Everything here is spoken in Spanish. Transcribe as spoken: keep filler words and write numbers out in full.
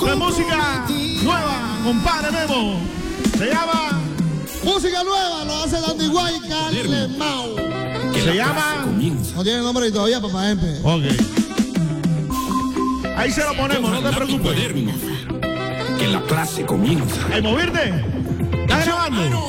De música nueva, compadre Memo. Se llama... Música nueva, lo hace Dandy White, Carle Mau. Se llama... No tiene nombre ni todavía, papá Empe. Ok. Ahí se lo ponemos, no te preocupes. Que la clase comienza. ¿Hay movirte? ¿Estás grabando?